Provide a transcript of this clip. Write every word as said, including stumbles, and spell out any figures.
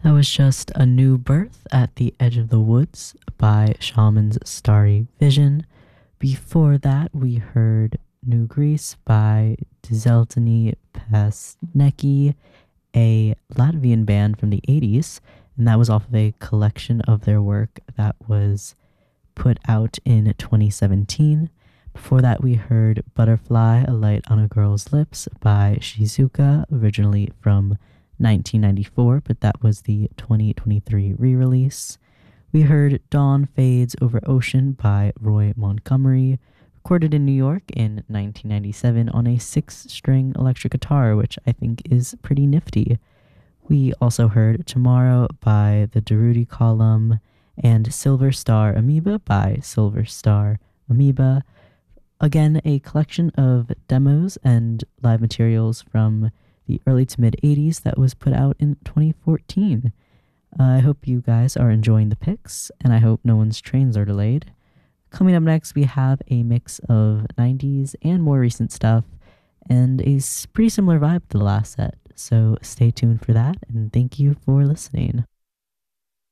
That was just A New Birth at the Edge of the Woods by Shaman's Starry Vision. Before that, we heard New Greece by Dzelteny Pasneki, a Latvian band from the eighties, and that was off of a collection of their work that was put out in twenty seventeen. Before that, we heard Butterfly, A Light on a Girl's Lips by Shizuka, originally from nineteen ninety-four, but that was the twenty twenty-three re-release. We heard Dawn Fades Over Ocean by Roy Montgomery, recorded in New York in nineteen ninety-seven on a six-string electric guitar, which I think is pretty nifty. We also heard Tomorrow by the Darude Column and Silver Star Amoeba by Silver Star Amoeba. Again, a collection of demos and live materials from the early to mid eighties that was put out in twenty fourteen. Uh, I hope you guys are enjoying the picks, and I hope no one's trains are delayed. Coming up next, we have a mix of nineties and more recent stuff, and a pretty similar vibe to the last set, so stay tuned for that, and thank you for listening.